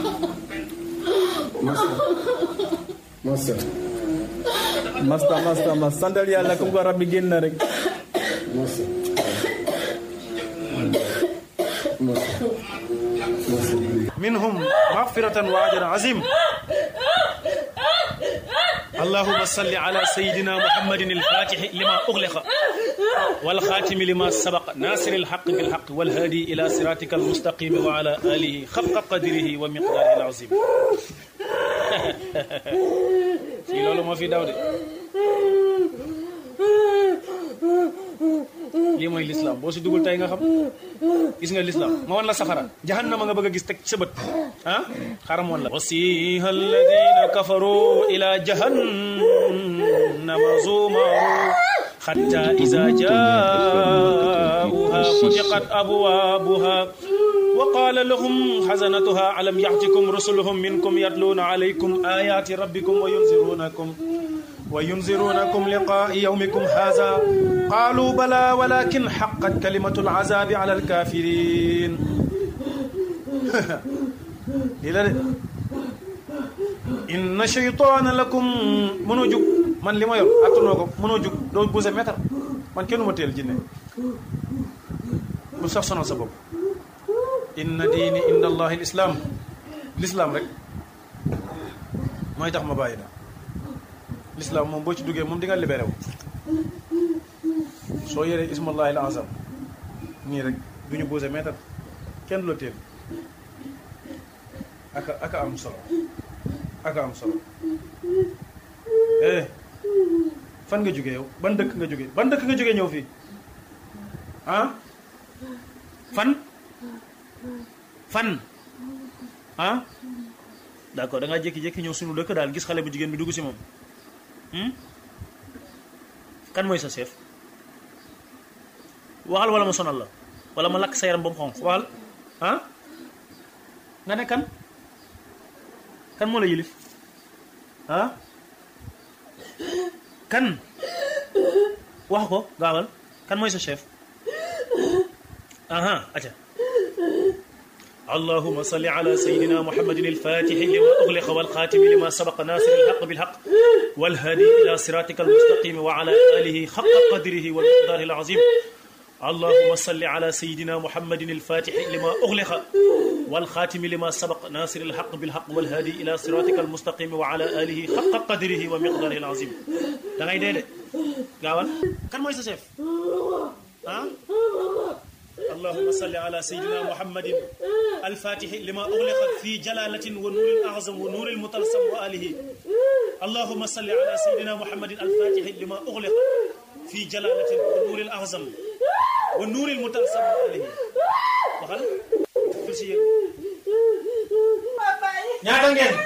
masta santal yàlla comme ko rab bi génn na rek منهم مغفرة وأجر عظيم اللهم صل على سيدنا محمد الفاتح لما أغلق والخاتم لما سبق ناصر الحق بالحق والهادي إلى صراطك المستقيم وعلى آله خفق قدره ومقداره العظيم في لولو ما في داود lii mooy l'islam boo si dugul tey nga xam gis nga l'islam ma wan la safara jahannama nga bëgg a gis teg sa bët ah xaram woon la wasiha alladina kafaru ila jahannama zumaru hatta iza jaauha futiqat abwabuha wa qala lahum hazanatuha alam ya'tikum rusuluhum minkum yatluna alaykum ayati rabbikum wa yunzirunakum liqa'a yawmikum hadha قالوا بلى ولكن حقت كلمة العذاب على الكافرين إن شيطان لكم منوجك من لما ير أتنوكم منوجك دو بوزة متر من كانوا متيل جنة مستخصنا سبب إن ديني إن الله الإسلام رك ما يتخ مبايدا الإسلام مم بوش دوغي مم ديغا لبيرو soo yoree ismullahi al azam nii rek duñu boose meetar kenn loo teel aka am solo fan nga jógee yow ban dëkk nga jógee ñëw fii ah fan ah d'accord da ngaa jékki-jékki ñëw sunu dëkk daal gis xale bu jigéen bi dugg si moom kan mooy sa chef waxal wala ma sonal la wala ma lakk sa yaram ba mu xonq waxal ah nga ne kan moo la yilif ah kan wax ko gaawal kan mooy sa chef aha aca اللهم صل على سيدنا محمد الفاتح لما أغلق والخاتم لما سبق ناصر الحق بالحق والهادي إلى صراطك المستقيم وعلى آله حق قدره والمقدار العظيم اللهم صل على سيدنا محمد الفاتح لما أغلق والخاتم لما سبق ناصر الحق بالحق والهادي إلى صراطك المستقيم وعلى آله حق قدره ومقداره العظيم da ngay dee de gaawal kan mooy sa chef ah اللهم صل على سيدنا محمد الفاتح لما أغلق في جلالة ونور الأعظم ونور المطلسم وآله اللهم صل على سيدنا محمد الفاتح لما أغلق في جلالة ونور الأعظم ونور المطلسم وآله waxal ci ñaata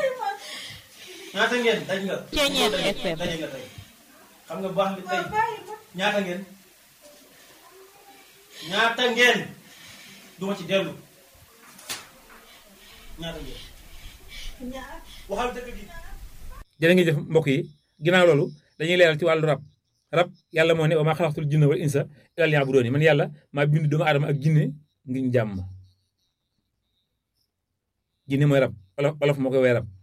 ngeen daj nga Ceeñeer FM daj nga tey xam nga baax ni tey ñaata ngeen duma ci dellu ñaata ngeen waxal dëgg gi jërë ngeen jëf mbokk yi ginnaaw loolu dañuy leeral ci wàllu rab yàlla moo ne wa maa xalaqtul jinna wal insa illaa liya'buduun man yàlla maa bind doomu aadama ak jinne ngir jàmm jinne mooy rab olof moo koy woowee rab